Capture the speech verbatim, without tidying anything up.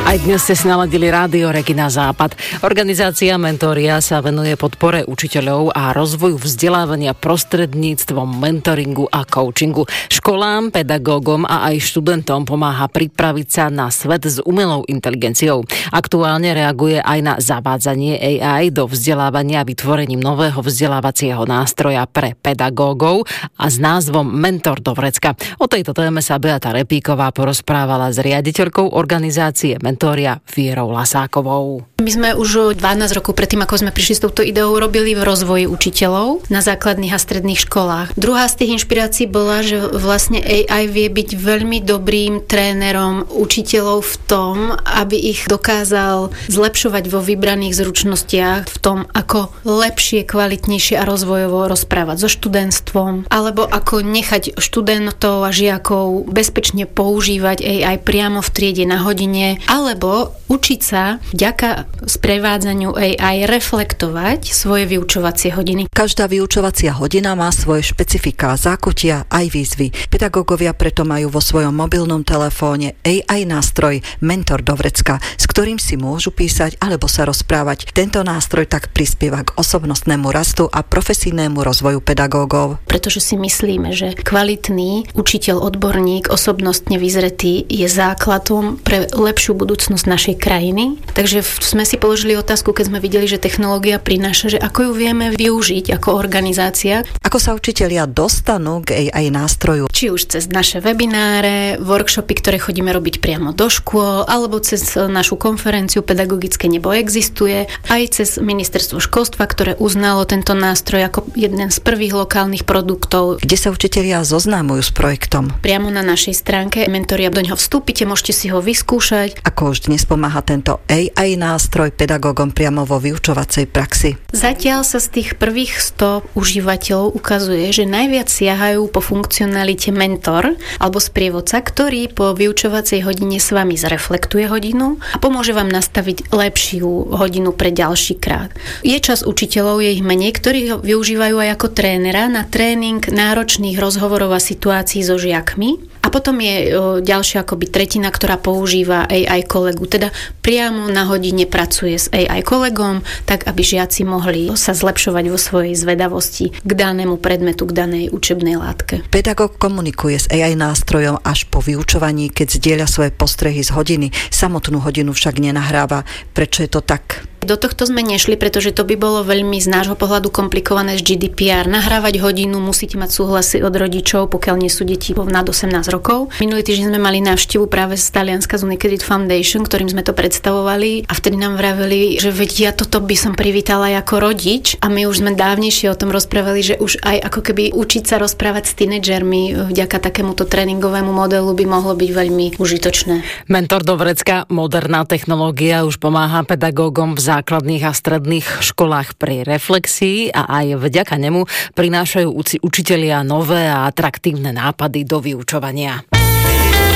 Aj dnes ste si naladili Rádio Regina Západ. Organizácia Mentoria sa venuje podpore učiteľov a rozvoju vzdelávania prostredníctvom mentoringu a coachingu. Školám, pedagógom a aj študentom pomáha pripraviť sa na svet s umelou inteligenciou. Aktuálne reaguje aj na zavádzanie á í do vzdelávania vytvorením nového vzdelávacieho nástroja pre pedagógov a s názvom Mentor do vrecka. O tejto téme sa Beata Repíková porozprávala s riaditeľkou organizácie Mentoria Vierou Lasákovou. My sme už dvanásť rokov predtým, ako sme prišli s touto ideou, robili v rozvoji učiteľov na základných a stredných školách. Druhá z tých inšpirácií bola, že vlastne á í vie byť veľmi dobrým trénerom učiteľov v tom, aby ich dokázal zlepšovať vo vybraných zručnostiach, v tom, ako lepšie, kvalitnejšie a rozvojovo rozprávať so študentstvom, alebo ako nechať študentov a žiakov bezpečne používať á í priamo v triede na hodine, alebo učiť sa vďaka sprevádzaniu á í reflektovať svoje vyučovacie hodiny. Každá vyučovacia hodina má svoje špecifiká, zákutia aj výzvy. Pedagógovia preto majú vo svojom mobilnom telefóne á í nástroj Mentor do vrecka, s ktorým si môžu písať alebo sa rozprávať. Tento nástroj tak prispieva k osobnostnému rastu a profesijnému rozvoju pedagógov. Pretože si myslíme, že kvalitný učiteľ, odborník, osobnostne vyzretý je základom pre lepšiu budúcnosť našej krajiny. Takže sme si položili otázku, keď sme videli, že technológia prináša, že ako ju vieme využiť ako organizácia. Ako sa učitelia dostanú k á í nástroju? Či už cez naše webináre, workshopy, ktoré chodíme robiť priamo do škôl, alebo cez našu konferenciu Pedagogické nebo existuje, aj cez ministerstvo školstva, ktoré uznalo tento nástroj ako jeden z prvých lokálnych produktov. Kde sa učitelia zoznámujú s projektom? Priamo na našej stránke Mentoria, do ňoho vstúpite, môžete si ho vyskúšať. Ako už dnes pomáha tento á í nástroj pedagógom priamo vo vyučovacej praxi? Zatiaľ sa z tých prvých sto užívateľov ukazuje, že najviac siahajú po funkcionalite mentor alebo sprievodca, ktorý po vyučovacej hodine s vami zreflektuje hodinu a pomôže vám nastaviť lepšiu hodinu pre ďalší krát. Je čas učiteľov, je ich menej, ktorí ho využívajú aj ako trénera na tréning náročných rozhovorov a situácií so žiakmi. A potom je o, ďalšia akoby tretina, ktorá používa á í kolegu, teda priamo na hodine pracuje s á í kolegom, tak aby žiaci mohli sa zlepšovať vo svojej zvedavosti k danému predmetu, k danej učebnej látke. Pedagóg komunikuje s á í nástrojom až po vyučovaní, keď zdieľa svoje postrehy z hodiny. Samotnú hodinu však nenahráva. Prečo je to tak? Do tohto sme nešli, pretože to by bolo veľmi z nášho pohľadu komplikované z gé dé pé er. Nahrávať hodinu musíte mať súhlasy od rodičov, pokiaľ nie sú deti nad osemnásť rokov. Minulý týždeň sme mali návštevu práve z Talianska z Unicredit Foundation, ktorým sme to predstavovali a vtedy nám vraveli, že veď ja toto by som privítala ako rodič a my už sme dávnejšie o tom rozprávali, že už aj ako keby učiť sa rozprávať s tínedžermi vďaka takémuto tréningovému modelu by mohlo byť veľmi užitočné. Mentor do vrecka, moderná technológia, už pomáha pedagógom v základných a stredných školách pri reflexii a aj vďaka nemu prinášajú učitelia nové a atraktívne nápady do vyučovania.